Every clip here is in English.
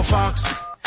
Fox.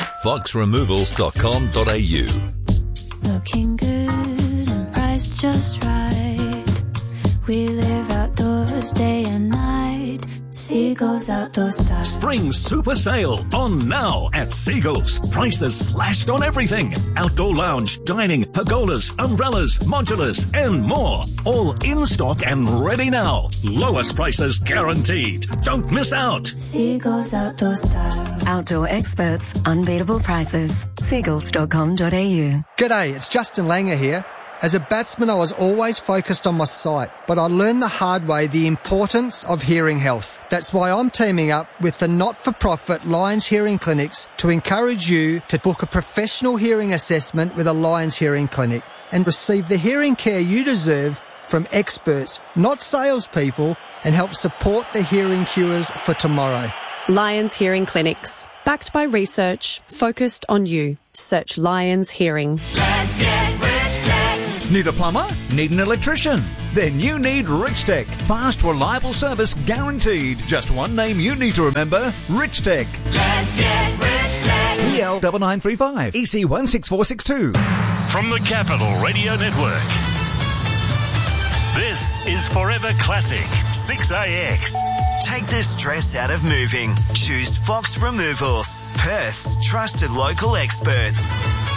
foxremovals.com.au. Looking good and priced just right. We live outdoors day and night. Seagulls Outdoor Style. Spring super sale on now at Seagulls. Prices slashed on everything. Outdoor lounge, dining, pergolas, umbrellas, modulars and more. All in stock and ready now. Lowest prices guaranteed. Don't miss out. Seagulls Outdoor Style. Outdoor experts, unbeatable prices. Seagulls.com.au. G'day, it's Justin Langer here. As a batsman, I was always focused on my sight, but I learned the hard way the importance of hearing health. That's why I'm teaming up with the not-for-profit Lions Hearing Clinics to encourage you to book a professional hearing assessment with a Lions Hearing Clinic and receive the hearing care you deserve from experts, not salespeople, and help support the hearing cures for tomorrow. Lions Hearing Clinics. Backed by research, focused on you. Search Lions Hearing. Let's get rich tech. Need a plumber? Need an electrician? Then you need Rich Tech. Fast, reliable service guaranteed. Just one name you need to remember, Rich Tech. Let's get rich tech. EL 9935 EC 16462. From the Capital Radio Network. This is Forever Classic 6AX. Take the stress out of moving. Choose Fox Removals, Perth's trusted local experts.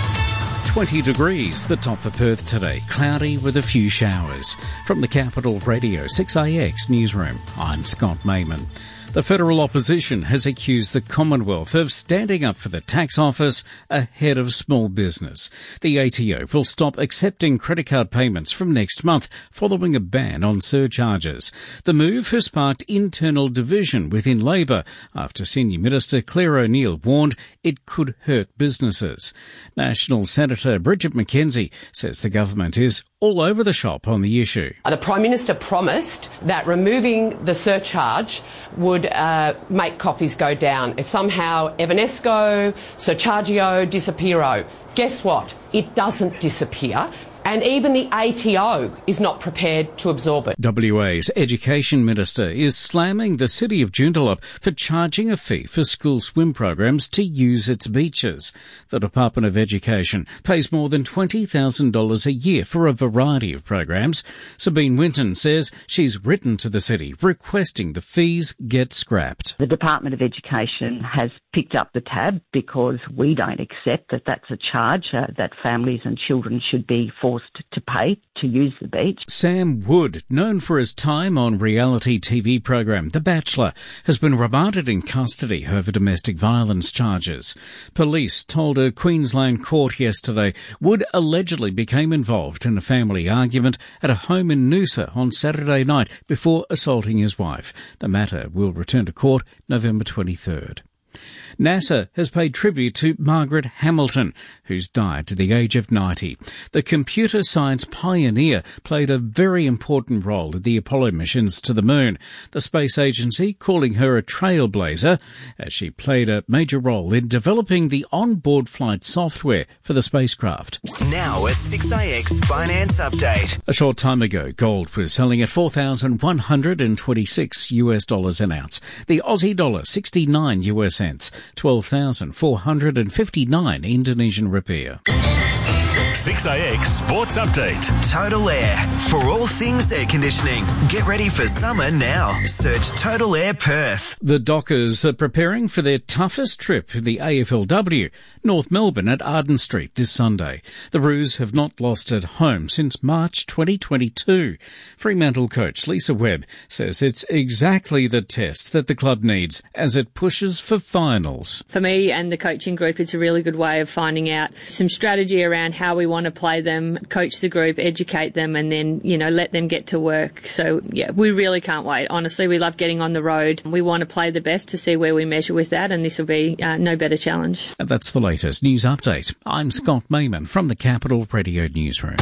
20 degrees, the top for Perth today. Cloudy with a few showers. From the Capital Radio 6AX newsroom, I'm Scott Mayman. The federal opposition has accused the Commonwealth of standing up for the tax office ahead of small business. The ATO will stop accepting credit card payments from next month following a ban on surcharges. The move has sparked internal division within Labor after Senior Minister Claire O'Neill warned it could hurt businesses. National Senator Bridget McKenzie says the government is all over the shop on the issue. The Prime Minister promised that removing the surcharge would make coffees go down. Somehow Evanesco, Surchargio, disappearo. Guess what? It doesn't disappear. And even the ATO is not prepared to absorb it. WA's Education Minister is slamming the city of Joondalup for charging a fee for school swim programs to use its beaches. The Department of Education pays more than $20,000 a year for a variety of programs. Sabine Winton says she's written to the city requesting the fees get scrapped. The Department of Education has picked up the tab because we don't accept that that's a charge that families and children should be forced to pay to use the beach. Sam Wood, known for his time on reality TV program The Bachelor, has been remanded in custody over domestic violence charges. Police told a Queensland court yesterday Wood allegedly became involved in a family argument at a home in Noosa on Saturday night before assaulting his wife. The matter will return to court November 23rd. NASA has paid tribute to Margaret Hamilton, who's died at the age of 90. The computer science pioneer played a very important role in the Apollo missions to the moon, the space agency calling her a trailblazer, as she played a major role in developing the onboard flight software for the spacecraft. Now a 6AX finance update. A short time ago, gold was selling at $4,126 an ounce. The Aussie dollar 69 US cents. 12,459 Indonesian rupiah. 6AX Sports Update. Total Air. For all things air conditioning. Get ready for summer now. Search Total Air Perth. The Dockers are preparing for their toughest trip in the AFLW, North Melbourne at Arden Street this Sunday. The Roos have not lost at home since March 2022. Fremantle coach Lisa Webb says it's exactly the test that the club needs as it pushes for finals. For me and the coaching group, it's a really good way of finding out some strategy around how we want to play them, coach the group, educate them, and then, let them get to work. So, we really can't wait. Honestly, we love getting on the road. We want to play the best to see where we measure with that, and this will be no better challenge. And that's the latest news update. I'm Scott Mayman from the Capital Radio Newsroom.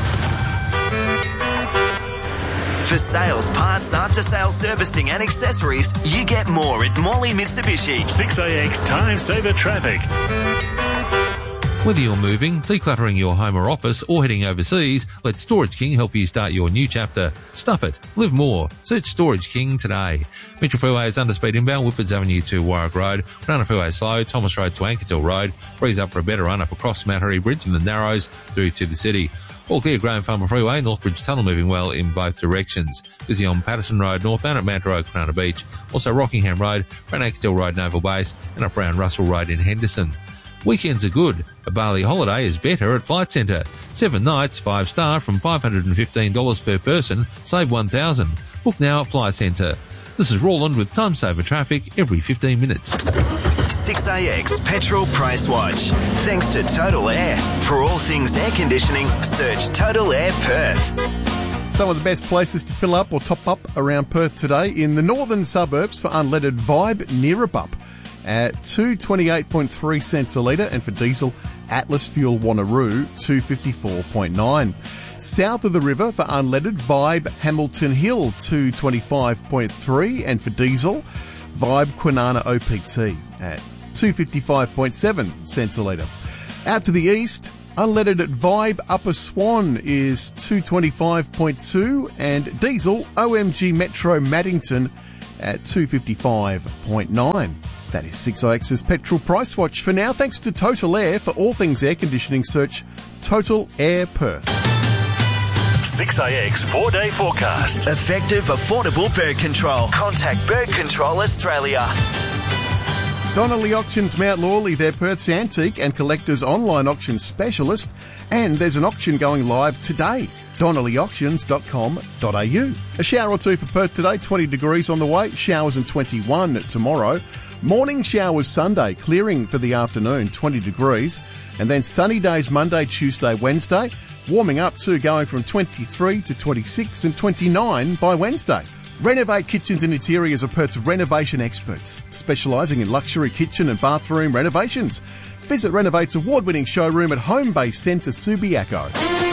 For sales, parts, after-sales servicing and accessories, you get more at Morley Mitsubishi. 6AX Time Saver Traffic. Whether you're moving, decluttering your home or office, or heading overseas, let Storage King help you start your new chapter. Stuff it. Live more. Search Storage King today. Mitchell Freeway is underspeed inbound, Woodfords Avenue to Warwick Road. Runner Freeway slow, Thomas Road to Ankertil Road. Freeze up for a better run up across Mattery Bridge and the Narrows through to the city. All clear Graham Farmer Freeway, Northbridge Tunnel moving well in both directions. Busy on Patterson Road, northbound at Mount Road, Cronulla Beach. Also Rockingham Road, Brown Ankertil Road, Naval Base, and up around Russell Road in Henderson. Weekends are good. A Bali holiday is better at Flight Centre. 7 nights, 5-star from $515 per person, save $1,000. Book now at Flight Centre. This is Roland with Time Saver Traffic every 15 minutes. 6AX Petrol Price Watch. Thanks to Total Air. For all things air conditioning, search Total Air Perth. Some of the best places to fill up or top up around Perth today in the northern suburbs for unleaded Vibe Neerabup at 228.3 cents a litre, and for diesel Atlas Fuel Wanneroo 254.9. South of the river for unleaded Vibe Hamilton Hill 225.3, and for diesel Vibe Kwinana OPT at 255.7 cents a litre. Out to the east, unleaded at Vibe Upper Swan is 225.2, and diesel OMG Metro Maddington at 255.9. That is 6IX's Petrol Price Watch for now. Thanks to Total Air. For all things air conditioning, search Total Air Perth. 6IX 4-day forecast. Effective, affordable bird control. Contact Bird Control Australia. Donnelly Auctions Mount Lawley, they're Perth's antique and collectors online auction specialist, and there's an auction going live today. DonnellyAuctions.com.au. A shower or two for Perth today, 20 degrees on the way, showers and 21 tomorrow. Morning showers Sunday, clearing for the afternoon, 20 degrees. And then sunny days Monday, Tuesday, Wednesday, warming up too, going from 23 to 26 and 29 by Wednesday. Renovate Kitchens and Interiors are Perth's renovation experts, specialising in luxury kitchen and bathroom renovations. Visit Renovate's award-winning showroom at Home Base Centre, Subiaco.